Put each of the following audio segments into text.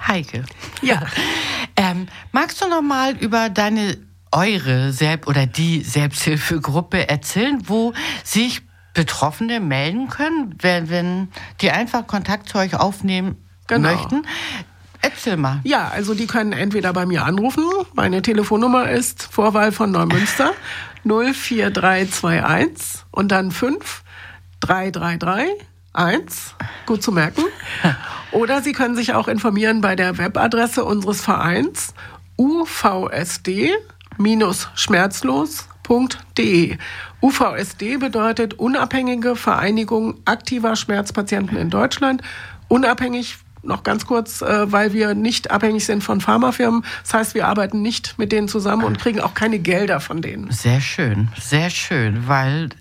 Heike. Ja. Magst du noch mal über eure Selbsthilfegruppe erzählen, wo sich Betroffene melden können, wenn die einfach Kontakt zu euch aufnehmen möchten? Erzähl mal. Ja, also die können entweder bei mir anrufen. Meine Telefonnummer ist Vorwahl von Neumünster 04321 und dann 5333 gut zu merken. Oder Sie können sich auch informieren bei der Webadresse unseres Vereins uvsd-schmerzlos.de. UVSD bedeutet Unabhängige Vereinigung aktiver Schmerzpatienten in Deutschland. Unabhängig, noch ganz kurz, weil wir nicht abhängig sind von Pharmafirmen. Das heißt, wir arbeiten nicht mit denen zusammen und kriegen auch keine Gelder von denen. Sehr schön, weil...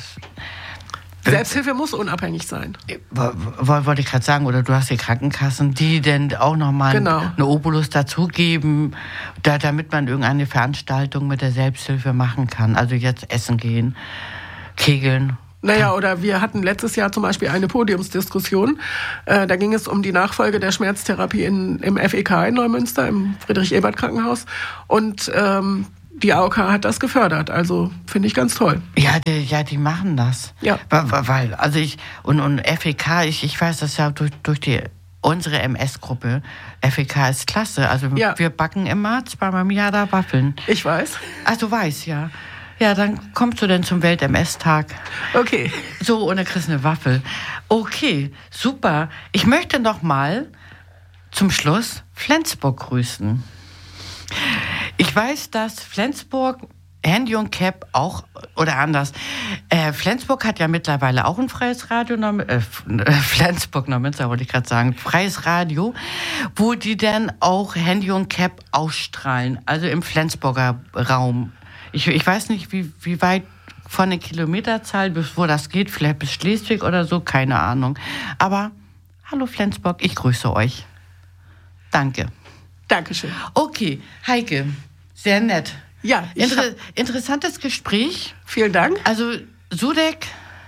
Selbsthilfe muss unabhängig sein. Wollte ich gerade sagen, oder du hast die Krankenkassen, die denn auch nochmal eine Obolus dazugeben, damit man irgendeine Veranstaltung mit der Selbsthilfe machen kann. Also jetzt essen gehen, kegeln. Naja, oder wir hatten letztes Jahr zum Beispiel eine Podiumsdiskussion. Da ging es um die Nachfolge der Schmerztherapie im FEK in Neumünster, im Friedrich-Ebert-Krankenhaus. Und die AOK hat das gefördert, also finde ich ganz toll. Ja, die machen das. Ja. Weil, also und FEK, ich weiß das ja durch unsere MS-Gruppe. FEK ist klasse, also wir backen immer 2-mal im Jahr da Waffeln. Ich weiß. Ach, du weißt, ja. Ja, dann kommst du denn zum Welt-MS-Tag. Okay. So, und dann kriegst du eine Waffel. Okay, super. Ich möchte noch mal zum Schluss Flensburg grüßen. Ich weiß, dass Flensburg, Handy und Cap auch, oder anders, Flensburg hat ja mittlerweile auch ein freies Radio, Flensburg, Neumünster wollte ich gerade sagen, freies Radio, wo die dann auch Handy und Cap ausstrahlen, also im Flensburger Raum. Ich weiß nicht, wie weit von der Kilometerzahl, bis wo das geht, vielleicht bis Schleswig oder so, keine Ahnung. Aber, hallo Flensburg, ich grüße euch. Danke. Dankeschön. Okay, Heike, sehr nett. Ja, interessantes Gespräch. Vielen Dank. Also Sudeck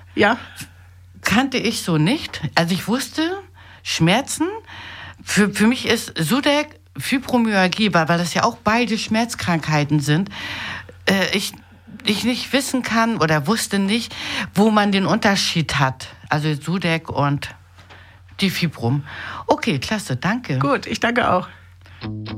kannte ich so nicht. Also ich wusste, Schmerzen, für mich ist Sudeck Fibromyalgie, weil das ja auch beide Schmerzkrankheiten sind. Ich nicht wissen kann oder wusste nicht, wo man den Unterschied hat. Also Sudeck und die Fibrom. Okay, klasse, danke. Gut, ich danke auch.